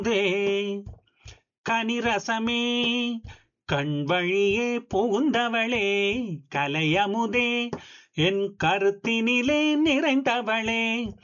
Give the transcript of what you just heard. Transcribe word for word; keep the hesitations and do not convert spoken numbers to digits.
தே கனிரசமே கண் வழியே புகுந்தவளே கலையமுதே என் கருத்தினிலே நிறைந்தவளே